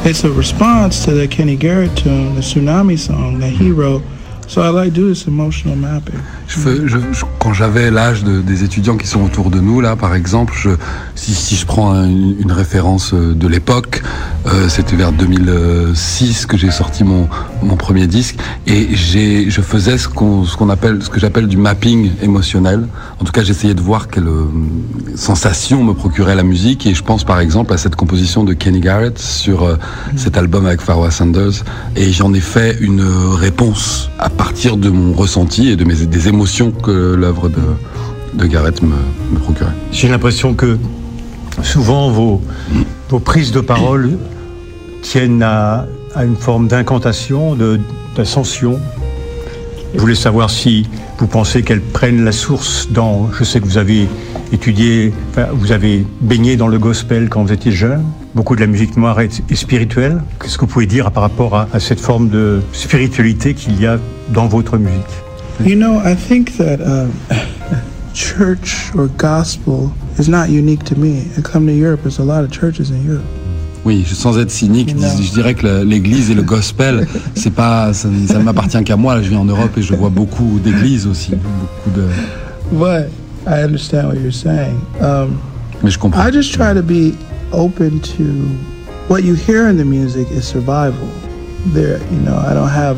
It's a response to the Kenny Garrett tune, the Tsunami song that he wrote. So I like to do this emotional mapping. Quand j'avais l'âge des étudiants qui sont autour de nous, là, par exemple, si je prends une référence de l'époque, c'était vers 2006 que j'ai sorti mon premier disque, et je faisais ce que j'appelle du mapping émotionnel. En tout cas, j'essayais de voir quelle sensation me procurait la musique, et je pense par exemple à cette composition de Kenny Garrett sur cet album avec Pharoah Sanders, et j'en ai fait une réponse à partir de mon ressenti et des émotions que l'œuvre de Garrett me procurait. J'ai l'impression que souvent vos prises de parole tiennent à une forme d'incantation, d'ascension. Je voulais savoir si vous pensez qu'elles prennent la source dans... Je sais que vous avez vous avez baigné dans le gospel quand vous étiez jeune. Beaucoup de la musique noire est spirituelle. Qu'est-ce que vous pouvez dire par rapport à cette forme de spiritualité qu'il y a dans votre musique? You know, I think that church or gospel is not unique to me. I come to Europe, there's a lot of churches in Europe. Oui, sans être cynique, je dirais que l'église et le gospel, ça ne m'appartient qu'à moi. Là, je vis en Europe et je vois beaucoup d'églises aussi. But I understand what you're saying. Mais je comprends. I just try to be open to what you hear in the music is survival. I don't have